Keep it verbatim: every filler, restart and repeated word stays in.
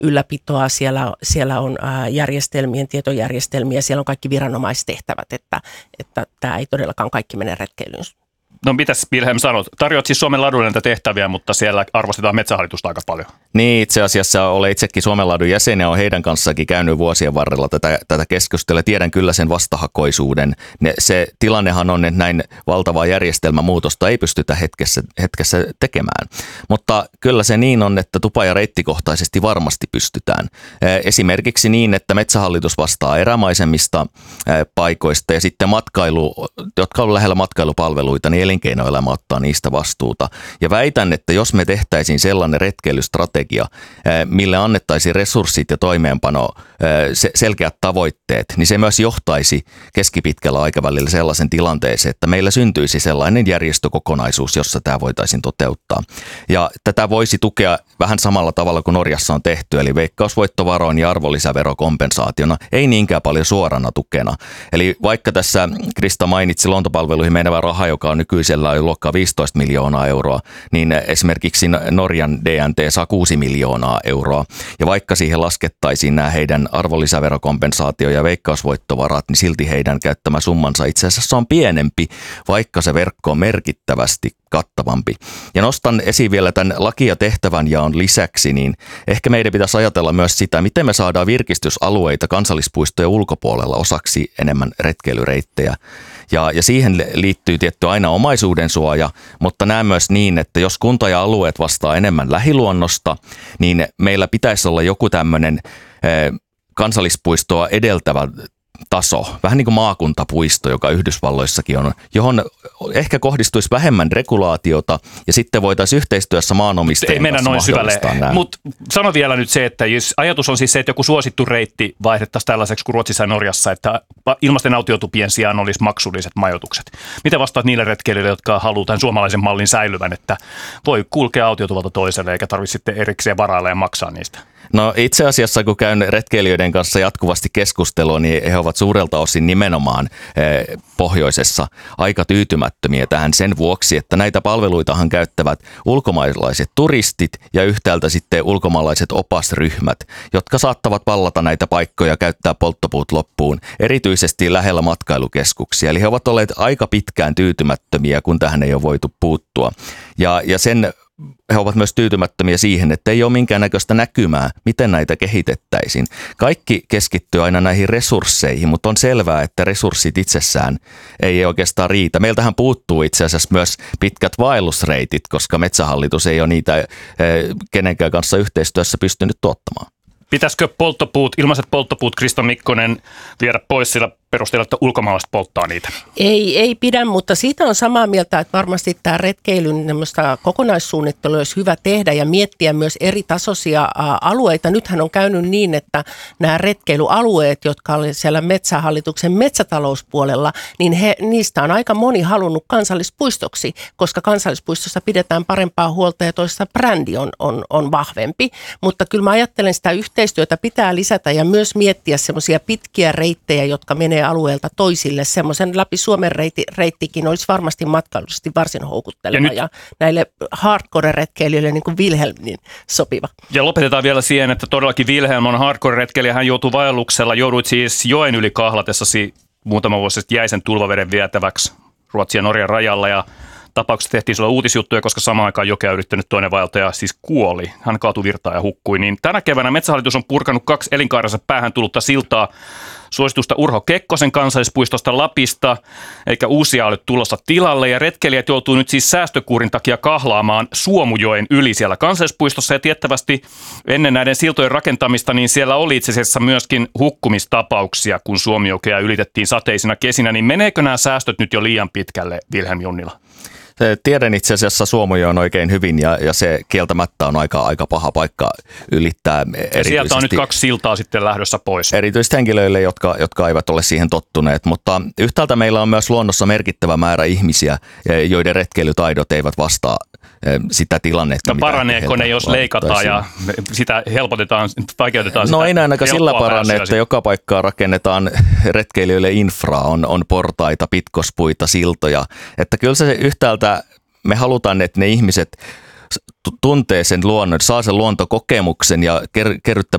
ylläpitoa, siellä, siellä on ää, järjestelmien, tietojärjestelmiä, siellä on kaikki viranomaistehtävät, että, että tämä ei todellakaan kaikki mene retkeilyyn. No mitäs Vilhelm sanot? Tarjoat siis Suomen ladulle näitä tehtäviä, mutta siellä arvostetaan Metsähallitusta aika paljon. Niin, itse asiassa olen itsekin Suomen ladun jäsen ja olen heidän kanssakin käynyt vuosien varrella tätä, tätä keskustelua. Tiedän kyllä sen vastahakoisuuden. Ne, se tilannehan on, että näin valtavaa järjestelmämuutosta ei pystytä hetkessä, hetkessä tekemään. Mutta kyllä se niin on, että tupa- ja reittikohtaisesti varmasti pystytään. Esimerkiksi niin, että Metsähallitus vastaa erämaisemmista paikoista ja sitten matkailu, jotka on lähellä matkailupalveluita, niin elinkeinoelämä ottaa niistä vastuuta. Ja väitän, että jos me tehtäisiin sellainen retkeilystrategia, mille annettaisiin resurssit ja toimeenpano, selkeät tavoitteet, niin se myös johtaisi keskipitkällä aikavälillä sellaisen tilanteeseen, että meillä syntyisi sellainen järjestökokonaisuus, jossa tämä voitaisiin toteuttaa. Ja tätä voisi tukea vähän samalla tavalla kuin Norjassa on tehty, eli veikkausvoittovaroin ja arvonlisäverokompensaationa, ei niinkään paljon suorana tukena. Eli vaikka tässä Krista mainitsi luontopalveluihin menevä raha, joka on nykyisellä jo luokkaa viisitoista miljoonaa euroa, niin esimerkiksi Norjan D N T saa kuusi miljoonaa euroa. Ja vaikka siihen laskettaisiin nämä heidän arvonlisäverokompensaatio- ja veikkausvoittovarat, niin silti heidän käyttämä summansa itse asiassa on pienempi, vaikka se verkko on merkittävästi kattavampi. Ja nostan esiin vielä tämän laki- ja tehtävänjaon lisäksi, niin ehkä meidän pitäisi ajatella myös sitä, miten me saadaan virkistysalueita kansallispuistojen ulkopuolella osaksi enemmän retkeilyreittejä. Ja, ja siihen liittyy tietty aina omaisuuden suoja, mutta näen myös niin, että jos kunta ja alueet vastaa enemmän lähiluonnosta, niin meillä pitäisi olla joku tämmöinen eh, kansallispuistoa edeltävä taso, vähän niin kuin maakuntapuisto, joka Yhdysvalloissakin on, johon ehkä kohdistuisi vähemmän regulaatiota ja sitten voitaisiin yhteistyössä maanomistajien ei kanssa noin syvälle. nämä. Mutta sano vielä nyt se, että jos ajatus on siis se, että joku suosittu reitti vaihdettaisiin tällaiseksi kuin Ruotsissa ja Norjassa, että ilmaisten autiotupien sijaan olisi maksulliset majoitukset. Miten vastaat niille retkeilijöille, jotka haluaa tämän suomalaisen mallin säilyvän, että voi kulkea autiotuvalta toiselle eikä tarvitse sitten erikseen varailla ja maksaa niistä? No itse asiassa, kun käyn retkeilijöiden kanssa jatkuvasti keskustelua, niin he ovat suurelta osin nimenomaan eh, pohjoisessa aika tyytymättömiä tähän sen vuoksi, että näitä palveluitahan käyttävät ulkomaalaiset turistit ja yhtäältä sitten ulkomaalaiset opasryhmät, jotka saattavat vallata näitä paikkoja, käyttää polttopuut loppuun, erityisesti lähellä matkailukeskuksia. Eli he ovat olleet aika pitkään tyytymättömiä, kun tähän ei ole voitu puuttua. Ja, ja sen he ovat myös tyytymättömiä siihen, että ei ole minkäännäköistä näkymää, miten näitä kehitettäisiin. Kaikki keskittyy aina näihin resursseihin, mutta on selvää, että resurssit itsessään ei oikeastaan riitä. Meiltähän puuttuu itse asiassa myös pitkät vaellusreitit, koska Metsähallitus ei ole niitä kenenkään kanssa yhteistyössä pystynyt tuottamaan. Pitäisikö polttopuut, ilmaiset polttopuut, Krista Mikkonen, viedä pois sillä perusteella, että ulkomaalaiset polttaa niitä? Ei, ei pidä, mutta siitä on samaa mieltä, että varmasti tämä retkeilyn kokonaissuunnittelu olisi hyvä tehdä ja miettiä myös eri tasoisia alueita. Nythän on käynyt niin, että nämä retkeilyalueet, jotka olivat siellä Metsähallituksen metsätalouspuolella, niin he, niistä on aika moni halunnut kansallispuistoksi, koska kansallispuistossa pidetään parempaa huolta ja toisessa brändi on, on, on vahvempi. Mutta kyllä mä ajattelen, sitä yhteistyötä pitää lisätä ja myös miettiä semmoisia pitkiä reittejä, jotka menee alueelta toisille. Semmoisen läpi Suomen reitti, reittikin olisi varmasti matkailullisesti varsin houkutteleva ja, nyt, ja näille hardcore-retkeilijöille niin kuin Vilhelm niin sopiva. Ja lopetetaan vielä siihen, että todellakin Vilhelm on hardcore-retkeilijä. Hän joutui vaelluksella, jouduit siis joen yli kahlatessasi muutama vuosi sitten jäisen tulvaveden vietäväksi Ruotsin ja Norjan rajalla ja tapauksessa tehtiin sulla uutisjuttuja, koska samaan aikaan jokea yrittänyt toinen vaeltaja siis kuoli. Hän kaatui virtaan ja hukkui. Niin tänä keväänä Metsähallitus on purkanut kaksi elinkaarensa päähän tullutta siltaa suositusta Urho Kekkosen kansallispuistosta Lapista, eikä uusia ole tulossa tilalle. Ja retkeilijät joutuu nyt siis säästökuurin takia kahlaamaan Suomujoen yli siellä kansallispuistossa. Ja tiettävästi ennen näiden siltojen rakentamista, niin siellä oli itse asiassa myöskin hukkumistapauksia, kun Suomijokea ylitettiin sateisina kesinä. Niin meneekö nämä säästöt nyt jo liian pitkälle, Vilhelm Junnila? Tiedän itse asiassa Suomujoen oikein hyvin ja, ja se kieltämättä on aika, aika paha paikka ylittää. Sieltä on nyt kaksi siltaa sitten lähdössä pois. Erityisesti henkilöille, jotka, jotka eivät ole siihen tottuneet, mutta yhtäältä meillä on myös luonnossa merkittävä määrä ihmisiä, joiden retkeilytaidot eivät vastaa sitä tilannetta. No paraneeko ne, jos leikataan ja sitä helpotetaan, vaikeutetaan sitä? No ei ainakaan sillä parane, että joka paikkaa rakennetaan retkeilijöille infraa, on, on portaita, pitkospuita, siltoja, että kyllä se yhtäältä me halutaan, että ne ihmiset tuntee sen luonnon, saa sen luontokokemuksen ja ker-